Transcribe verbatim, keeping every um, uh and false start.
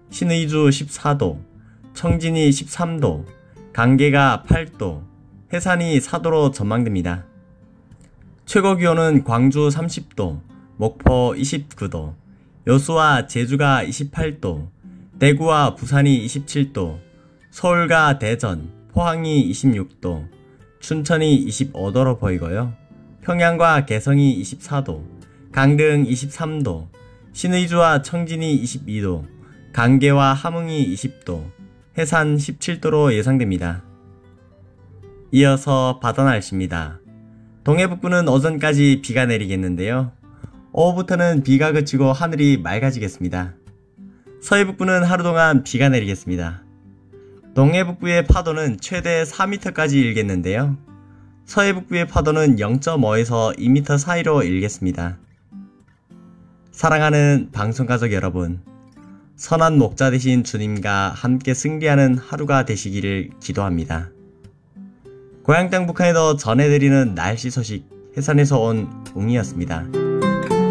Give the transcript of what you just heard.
신의주 십사 도, 청진이 십삼 도, 강계가 팔 도, 해산이 사 도로 전망됩니다. 최고기온은 광주 삼십 도, 목포 이십구 도, 여수와 제주가 이십팔 도, 대구와 부산이 이십칠 도, 서울과 대전, 포항이 이십육 도, 춘천이 이십오 도로 보이고요. 평양과 개성이 이십사 도, 강릉 이십삼 도, 신의주와 청진이 이십이 도, 강계와 함흥이 이십 도, 해산 십칠 도로 예상됩니다. 이어서 바다 날씨입니다. 동해북부는 오전까지 비가 내리겠는데요. 오후부터는 비가 그치고 하늘이 맑아지겠습니다. 서해북부는 하루 동안 비가 내리겠습니다. 동해북부의 파도는 최대 사 미터까지 일겠는데요. 서해북부의 파도는 영 점 오에서 이 미터 사이로 일겠습니다. 사랑하는 방송가족 여러분, 선한 목자 되신 주님과 함께 승리하는 하루가 되시기를 기도합니다. 고향 땅 북한에도 전해드리는 날씨 소식, 해산에서 온 웅이었습니다.